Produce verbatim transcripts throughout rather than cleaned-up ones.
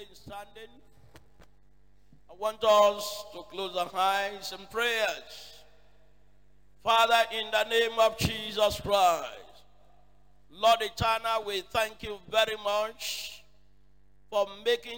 remain standing. I want us to close our eyes in prayers. Father, in the name of Jesus Christ, Lord eternal, we thank you very much for making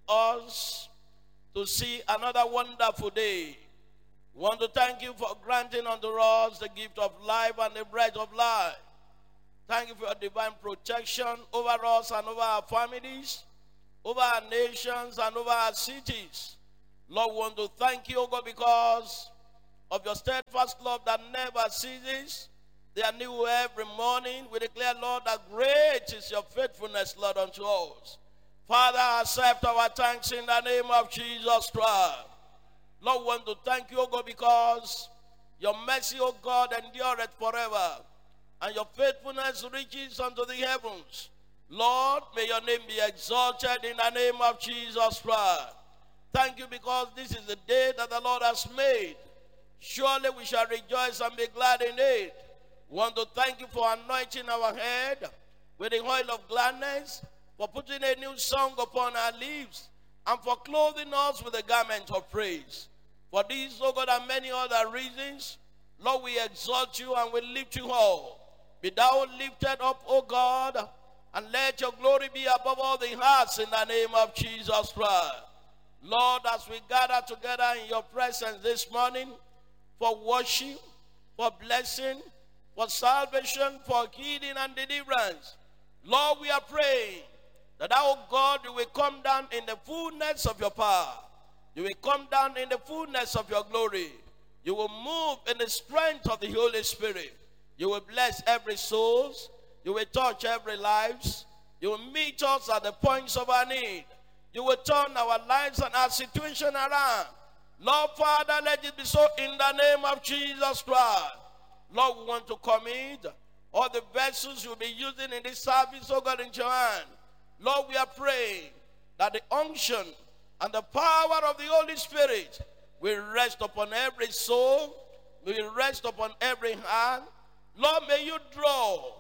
us to see another wonderful day. We want to thank you for granting unto us the gift of life and the breath of life. Thank you for your divine protection over us and over our families, over our nations and over our cities. Lord, we want to thank you, O God, because of your steadfast love that never ceases. They are new every morning. We declare, Lord, that great is your faithfulness, Lord, unto us. Father, accept our thanks in the name of Jesus Christ. Lord, we want to thank you, O God, because your mercy, O God, endureth forever, and your faithfulness reaches unto the heavens. Lord, may your name be exalted in the name of Jesus Christ. Thank you because this is the day that the Lord has made. Surely we shall rejoice and be glad in it. We want to thank you for anointing our head with the oil of gladness, for putting a new song upon our lips, and for clothing us with the garment of praise. For these, O God, and many other reasons, Lord, we exalt you and we lift you up. Be thou lifted up, O God, and let your glory be above all the hearts in the name of Jesus Christ. Lord, as we gather together in your presence this morning for worship, for blessing, for salvation, for healing and deliverance, Lord, we are praying that our God, you will come down in the fullness of your power. You will come down in the fullness of your glory. You will move in the strength of the Holy Spirit. You will bless every soul. You will touch every life. You will meet us at the points of our need. You will turn our lives and our situation around. Lord, Father, let it be so in the name of Jesus Christ. Lord, we want to commit all the vessels you'll be using in this service, oh God, in your hand. Lord, we are praying that the unction and the power of the Holy Spirit will rest upon every soul, will rest upon every hand. Lord, may you draw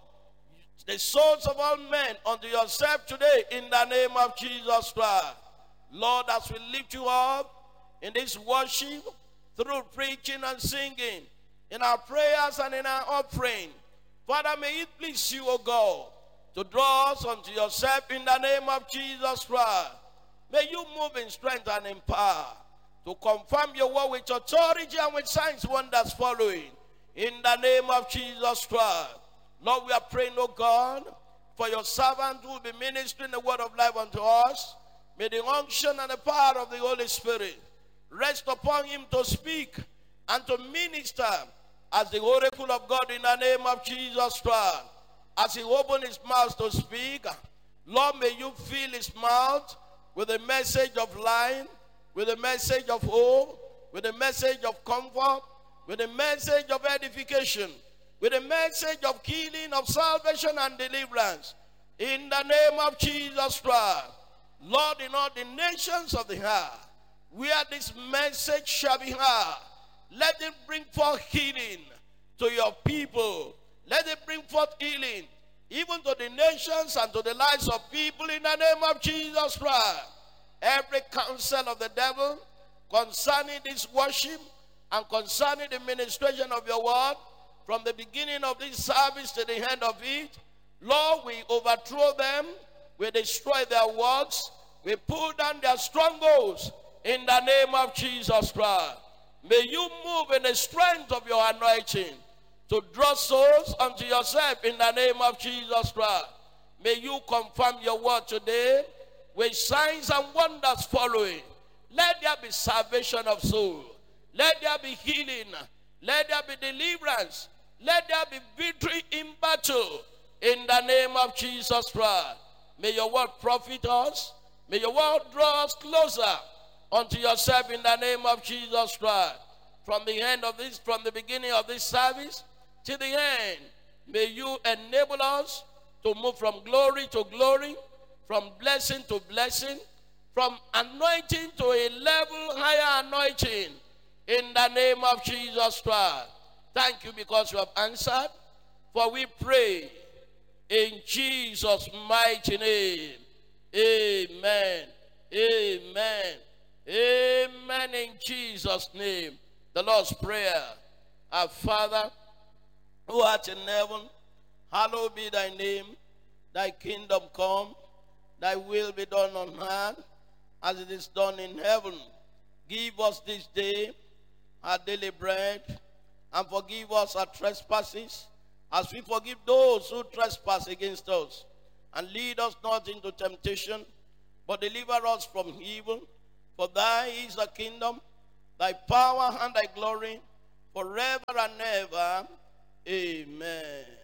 the souls of all men unto yourself today in the name of Jesus Christ. Lord, as we lift you up in this worship, through preaching and singing, in our prayers and in our offering, Father, may it please you, O God, to draw us unto yourself in the name of Jesus Christ. May you move in strength and in power to confirm your word with authority and with signs, wonders following. In the name of Jesus Christ. Lord, we are praying, oh God, for your servant who will be ministering the word of life unto us. May the unction and the power of the Holy Spirit rest upon him to speak and to minister as the oracle of God in the name of Jesus Christ. As he opens his mouth to speak, Lord, may you fill his mouth with a message of life, with a message of hope, with a message of comfort, with a message of edification, with a message of healing, of salvation and deliverance. In the name of Jesus Christ. Lord, in all the nations of the earth, where this message shall be heard, let it bring forth healing to your people. Let it bring forth healing even to the nations and to the lives of people in the name of Jesus Christ. Every counsel of the devil concerning this worship and concerning the ministration of your word, from the beginning of this service to the end of it, Lord, we overthrow them, we destroy their works, we pull down their strongholds in the name of Jesus Christ. May you move in the strength of your anointing to draw souls unto yourself in the name of Jesus Christ. May you confirm your word today with signs and wonders following. Let there be salvation of soul. Let there be healing. Let there be deliverance. Let there be victory in battle in the name of Jesus Christ. May your word profit us. May your word draw us closer unto yourself in the name of Jesus Christ. From the end of this, from the beginning of this service to the end, may you enable us to move from glory to glory, from blessing to blessing, from anointing to a level higher anointing in the name of Jesus Christ. Thank you because you have answered. For we pray in Jesus' mighty name. Amen. Amen. Amen in Jesus' name. The Lord's Prayer. Our Father, who art in heaven, hallowed be thy name. Thy kingdom come. Thy will be done on earth as it is done in heaven. Give us this day our daily bread, and forgive us our trespasses, as we forgive those who trespass against us. And lead us not into temptation, but deliver us from evil. For thy is the kingdom, thy power, and thy glory, forever and ever. Amen.